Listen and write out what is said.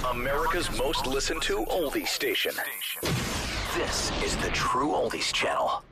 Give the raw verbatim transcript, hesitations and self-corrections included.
America's most listened to oldies station. This is the True Oldies Channel.